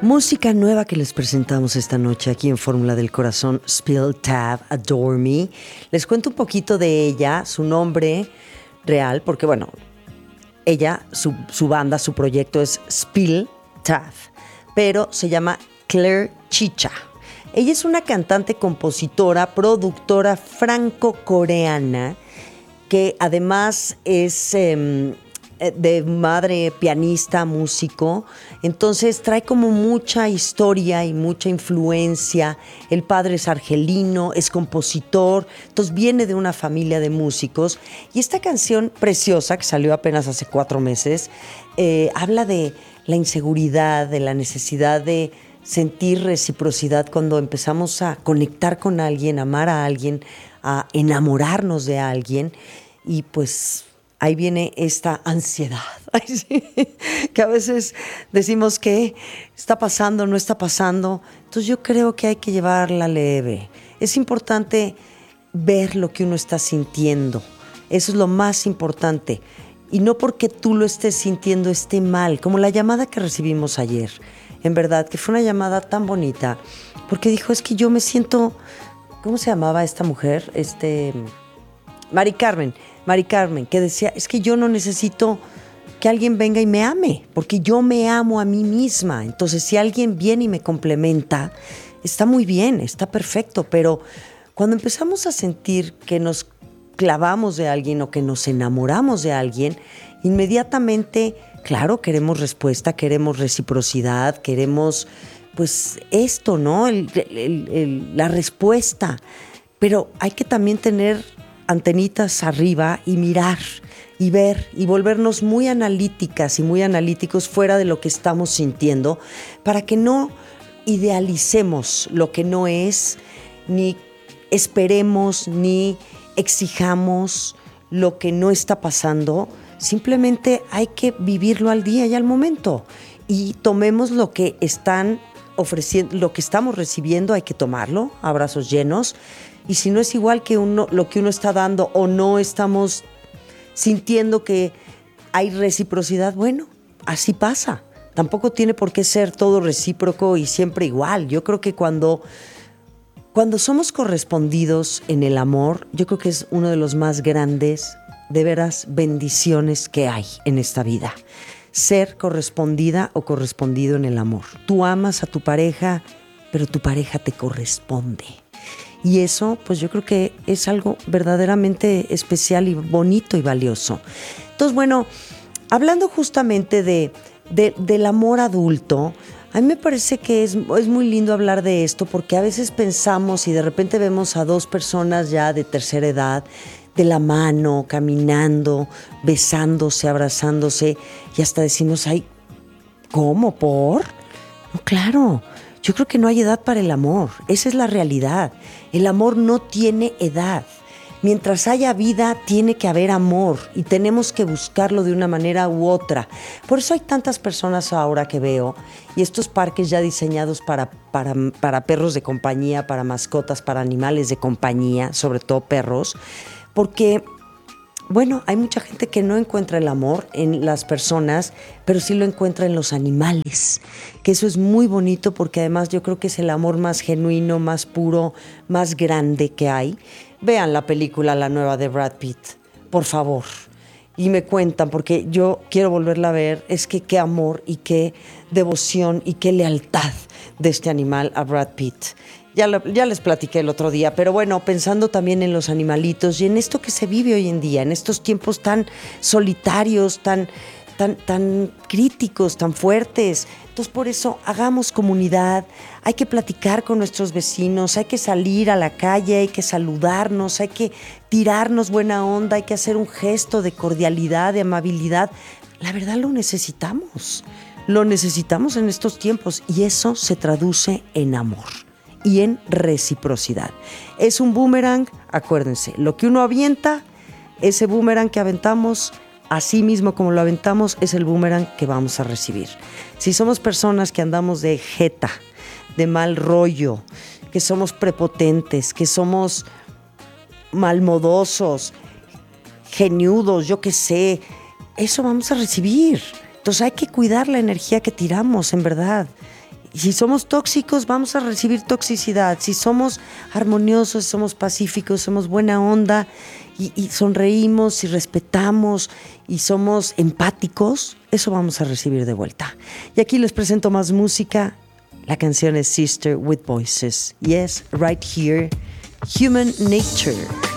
Música nueva que les presentamos esta noche aquí en Fórmula del Corazón, Spill Tab, Adore Me. Les cuento un poquito de ella, su nombre real, porque bueno, ella, su banda, su proyecto es Spill Tab, pero se llama Claire Chicha. Ella es una cantante, compositora, productora franco-coreana que además es de madre pianista, músico. Entonces trae como mucha historia y mucha influencia. El padre es argelino, es compositor, entonces viene de una familia de músicos. Y esta canción preciosa, que salió apenas hace 4 meses, habla de la inseguridad, de la necesidad de sentir reciprocidad cuando empezamos a conectar con alguien, a amar a alguien, a enamorarnos de alguien. Y pues ahí viene esta ansiedad, que a veces decimos que está pasando, no está pasando. Entonces yo creo que hay que llevarla leve. Es importante ver lo que uno está sintiendo. Eso es lo más importante. Y no porque tú lo estés sintiendo esté mal, como la llamada que recibimos ayer. En verdad, que fue una llamada tan bonita, porque dijo, es que yo me siento... ¿Cómo se llamaba esta mujer? Mari Carmen, que decía, es que yo no necesito que alguien venga y me ame, porque yo me amo a mí misma. Entonces, si alguien viene y me complementa, está muy bien, está perfecto, pero cuando empezamos a sentir que nos clavamos de alguien o que nos enamoramos de alguien, inmediatamente, claro, queremos respuesta, queremos reciprocidad, queremos, pues, esto, ¿no? La respuesta. Pero hay que también tener antenitas arriba y mirar y ver y volvernos muy analíticas y muy analíticos fuera de lo que estamos sintiendo para que no idealicemos lo que no es, ni esperemos, ni exijamos lo que no está pasando. Simplemente hay que vivirlo al día y al momento y tomemos lo que están ofreciendo, lo que estamos recibiendo, hay que tomarlo a brazos llenos. Y si no es igual que lo que uno está dando o no estamos sintiendo que hay reciprocidad, bueno, así pasa. Tampoco tiene por qué ser todo recíproco y siempre igual. Yo creo que cuando somos correspondidos en el amor, yo creo que es uno de los más grandes, de veras, bendiciones que hay en esta vida. Ser correspondida o correspondido en el amor. Tú amas a tu pareja, pero tu pareja te corresponde. Y eso, pues yo creo que es algo verdaderamente especial y bonito y valioso. Entonces, bueno, hablando justamente del amor adulto, a mí me parece que es muy lindo hablar de esto porque a veces pensamos y de repente vemos a 2 personas ya de tercera edad de la mano, caminando, besándose, abrazándose y hasta decimos, ay, ¿cómo? ¿Por? No, claro. Yo creo que no hay edad para el amor, esa es la realidad. El amor no tiene edad. Mientras haya vida, tiene que haber amor y tenemos que buscarlo de una manera u otra. Por eso hay tantas personas ahora que veo y estos parques ya diseñados para perros de compañía, para mascotas, para animales de compañía, sobre todo perros, porque... Bueno, hay mucha gente que no encuentra el amor en las personas, pero sí lo encuentra en los animales, que eso es muy bonito porque además yo creo que es el amor más genuino, más puro, más grande que hay. Vean la película, la nueva de Brad Pitt, por favor, y me cuentan porque yo quiero volverla a ver. Es que qué amor y qué devoción y qué lealtad de este animal a Brad Pitt. Ya les platiqué el otro día, pero bueno, pensando también en los animalitos y en esto que se vive hoy en día, en estos tiempos tan solitarios, tan críticos, tan fuertes. Entonces, por eso, hagamos comunidad, hay que platicar con nuestros vecinos, hay que salir a la calle, hay que saludarnos, hay que tirarnos buena onda, hay que hacer un gesto de cordialidad, de amabilidad. La verdad lo necesitamos en estos tiempos y eso se traduce en amor y en reciprocidad. Es un boomerang, acuérdense, lo que uno avienta, ese boomerang que aventamos, así mismo como lo aventamos, es el boomerang que vamos a recibir. Si somos personas que andamos de jeta, de mal rollo, que somos prepotentes, que somos malmodosos, geniudos, yo qué sé, eso vamos a recibir. Entonces hay que cuidar la energía que tiramos, en verdad. si somos tóxicos, vamos a recibir toxicidad. Si somos armoniosos, somos pacíficos, somos buena onda y sonreímos y respetamos y somos empáticos, eso vamos a recibir de vuelta. Y aquí les presento más música. La canción es Sister with Voices. Yes, right here, Human Nature.